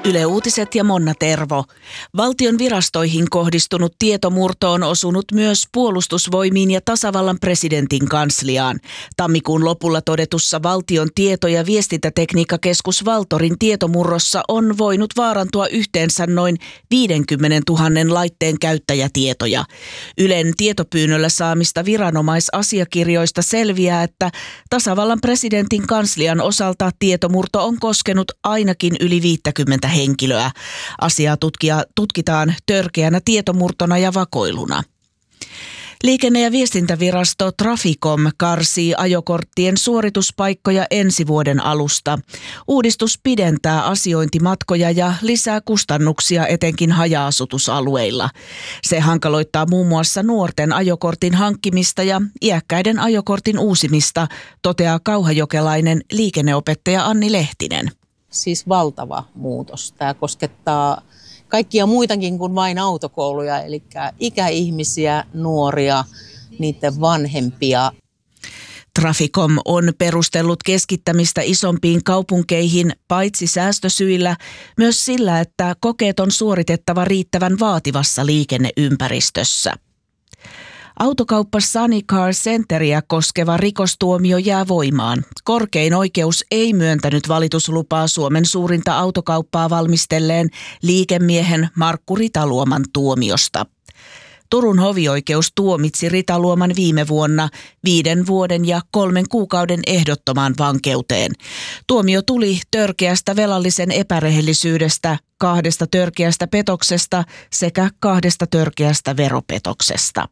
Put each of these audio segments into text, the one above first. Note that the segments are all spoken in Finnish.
Yle Uutiset ja Monna Tervo. Valtion virastoihin kohdistunut tietomurto on osunut myös Puolustusvoimiin ja tasavallan presidentin kansliaan. Tammikuun lopulla todetussa Valtion tieto- ja viestintätekniikkakeskus Valtorin tietomurrossa on voinut vaarantua yhteensä noin 50 000 laitteen käyttäjätietoja. Ylen tietopyynnöllä saamista viranomaisasiakirjoista selviää, että tasavallan presidentin kanslian osalta tietomurto on koskenut ainakin yli 50 henkilöä. Asiaa tutkitaan törkeänä tietomurtona ja vakoiluna. Liikenne- ja viestintävirasto Traficom karsii ajokorttien suorituspaikkoja ensi vuoden alusta. Uudistus pidentää asiointimatkoja ja lisää kustannuksia etenkin haja-asutusalueilla. Se hankaloittaa muun muassa nuorten ajokortin hankkimista ja iäkkäiden ajokortin uusimista, toteaa kauhajokelainen liikenneopettaja Anni Lehtinen. Siis valtava muutos. Tämä koskettaa kaikkia muitakin kuin vain autokouluja, eli ikäihmisiä, nuoria, niiden vanhempia. Traficom on perustellut keskittämistä isompiin kaupunkeihin paitsi säästösyillä, myös sillä, että kokeet on suoritettava riittävän vaativassa liikenneympäristössä. Autokauppa Sunny Car Centeria koskeva rikostuomio jää voimaan. Korkein oikeus ei myöntänyt valituslupaa Suomen suurinta autokauppaa valmistelleen liikemiehen Markku Ritaluoman tuomiosta. Turun hovioikeus tuomitsi Ritaluoman viime vuonna 5 vuoden ja 3 kuukauden ehdottomaan vankeuteen. Tuomio tuli törkeästä velallisen epärehellisyydestä, 2 törkeästä petoksesta sekä 2 törkeästä veropetoksesta.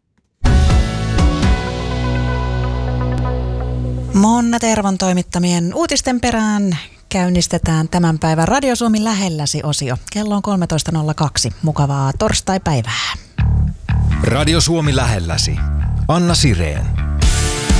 Monna Tervon toimittamien uutisten perään käynnistetään tämän päivän Radio Suomi lähelläsi -osio. Kello on 13.02. Mukavaa torstaipäivää. Radio Suomi lähelläsi. Anna Sireen.